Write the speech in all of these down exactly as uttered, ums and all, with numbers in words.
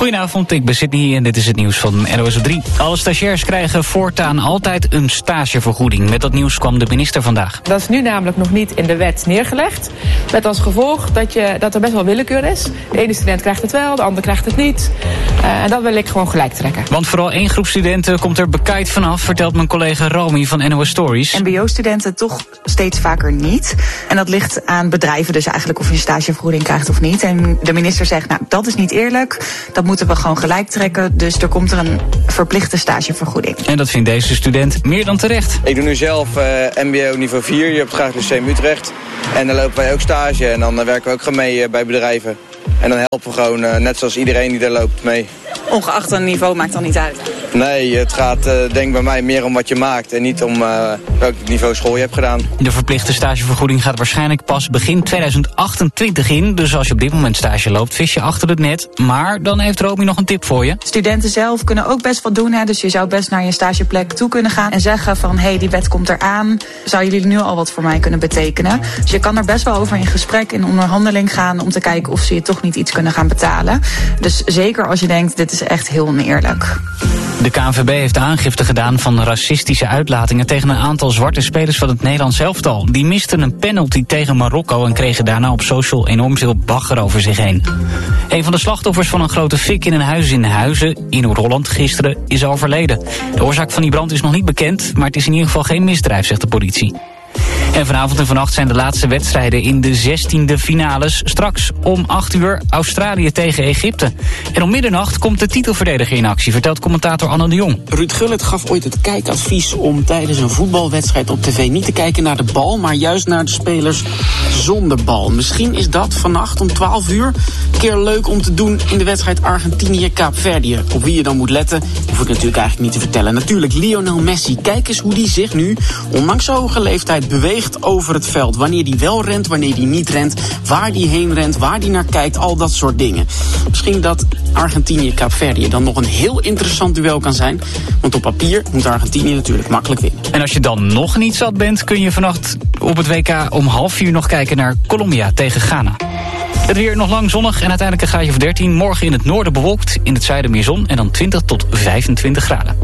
Goedenavond, ik ben Sydney en dit is het nieuws van N O S op drie. Alle stagiairs krijgen voortaan altijd een stagevergoeding. Met dat nieuws kwam de minister vandaag. Dat is nu namelijk nog niet in de wet neergelegd. Met als gevolg dat, je, dat er best wel willekeur is. De ene student krijgt het wel, de ander krijgt het niet. Uh, en dat wil ik gewoon gelijk trekken. Want vooral één groep studenten komt er bekaaid vanaf, vertelt mijn collega Romy van N O S Stories. M B O-studenten toch steeds vaker niet. En dat ligt aan bedrijven dus eigenlijk of je een stagevergoeding krijgt of niet. En de minister zegt, nou dat is niet eerlijk. Dat moeten we gewoon gelijk trekken. Dus er komt er een verplichte stagevergoeding. En dat vindt deze student meer dan terecht. Ik doe nu zelf uh, M B O niveau vier. Je hebt het graag Lyceum Utrecht. En dan lopen wij ook stage. En dan uh, werken we ook gewoon mee uh, bij bedrijven. En dan helpen we gewoon, uh, net zoals iedereen die daar loopt, mee. Ongeacht een niveau maakt dan niet uit? Nee, het gaat uh, denk ik bij mij meer om wat je maakt. En niet om uh, welk niveau school je hebt gedaan. De verplichte stagevergoeding gaat waarschijnlijk pas begin tweeduizend achtentwintig in. Dus als je op dit moment stage loopt, vis je achter het net. Maar dan heeft Romy nog een tip voor je. Studenten zelf kunnen ook best wat doen. Hè? Dus je zou best naar je stageplek toe kunnen gaan. En zeggen van, hé, hey, die wet komt eraan. Zou jullie nu al wat voor mij kunnen betekenen? Dus je kan er best wel over in gesprek, in onderhandeling gaan. Om te kijken of ze je toch niet iets kunnen gaan betalen. Dus zeker als je denkt, dit is echt heel oneerlijk. De K N V B heeft aangifte gedaan van racistische uitlatingen tegen een aantal zwarte spelers van het Nederlands elftal. Die misten een penalty tegen Marokko en kregen daarna op social enorm veel bagger over zich heen. Een van de slachtoffers van een grote fik in een huis in Huizen, in Noord-Holland, gisteren is overleden. De oorzaak van die brand is nog niet bekend, maar het is in ieder geval geen misdrijf, zegt de politie. En vanavond en vannacht zijn de laatste wedstrijden in de zestiende finales. Straks om acht uur Australië tegen Egypte. En om middernacht komt de titelverdediger in actie, vertelt commentator Anne de Jong. Ruud Gullit gaf ooit het kijkadvies om tijdens een voetbalwedstrijd op tv niet te kijken naar de bal, maar juist naar de spelers zonder bal. Misschien is dat vannacht om twaalf uur een keer leuk om te doen in de wedstrijd Argentinië-Kaapverdië. Op wie je dan moet letten, hoef ik natuurlijk eigenlijk niet te vertellen. Natuurlijk Lionel Messi. Kijk eens hoe die zich nu, ondanks zijn hoge leeftijd, beweegt over het veld. Wanneer die wel rent, wanneer die niet rent, waar die heen rent, waar die naar kijkt, al dat soort dingen. Misschien dat Argentinië-Kaapverdië dan nog een heel interessant duel kan zijn, want op papier moet Argentinië natuurlijk makkelijk winnen. En als je dan nog niet zat bent, kun je vannacht op het W K om half vier nog kijken naar Colombia tegen Ghana. Het weer nog lang zonnig en uiteindelijk een graadje of dertien. Morgen in het noorden bewolkt, in het zuiden meer zon en dan twintig tot vijfentwintig graden.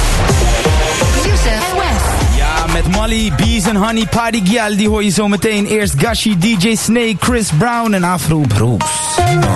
Met Molly, Bees en Honey, Party Gyal, die hoor je zo meteen. Eerst Gashi, D J Snake, Chris Brown en Afro Brooks.